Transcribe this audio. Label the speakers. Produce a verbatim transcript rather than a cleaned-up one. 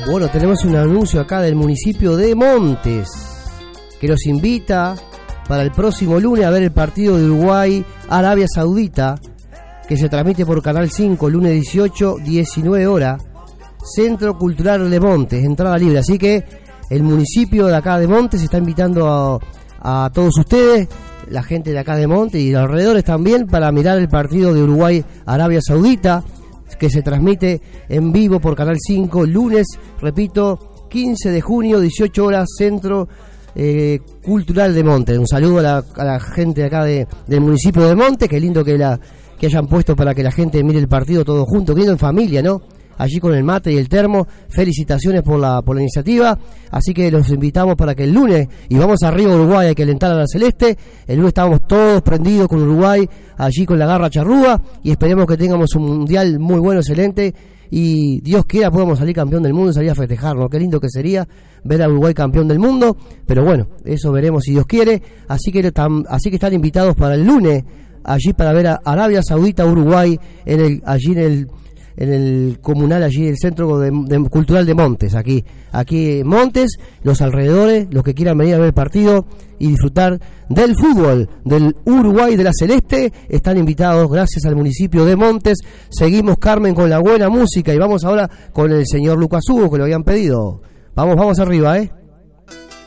Speaker 1: Bueno, tenemos un anuncio acá del municipio de Montes, que nos invita para el próximo lunes a ver el partido de Uruguay-Arabia Saudita, que se transmite por Canal cinco, lunes dieciocho, diecinueve horas, Centro Cultural de Montes, entrada libre. Así que el municipio de acá de Montes está invitando a, a todos ustedes, la gente de acá de Montes y de los alrededores también, para mirar el partido de Uruguay-Arabia Saudita, que se transmite en vivo por Canal cinco, lunes, repito, quince de junio, dieciocho horas, Centro eh, Cultural de Montes. Un saludo a la, a la gente de acá de, del municipio de Montes, qué lindo que, la, que hayan puesto para que la gente mire el partido todo junto, qué lindo en familia, ¿no? Allí con el mate y el termo. Felicitaciones por la por la iniciativa. Así que los invitamos para que el lunes, y vamos arriba a Uruguay, hay que alentar a la celeste. El lunes estábamos todos prendidos con Uruguay, allí con la garra charrúa, y esperemos que tengamos un mundial muy bueno, excelente, y Dios quiera podamos salir campeón del mundo y salir a festejarlo. Qué lindo que sería ver a Uruguay campeón del mundo, pero bueno, eso veremos si Dios quiere. Así que están, así que están invitados para el lunes allí para ver a Arabia Saudita Uruguay en el allí en el en el comunal, allí el Centro de, de, Cultural de Montes, aquí aquí Montes, los alrededores, los que quieran venir a ver el partido y disfrutar del fútbol del Uruguay de la Celeste, están invitados gracias al municipio de Montes. Seguimos, Carmen, con la buena música, y vamos ahora con el señor Lucas Hugo, que lo habían pedido. Vamos, vamos arriba, ¿eh?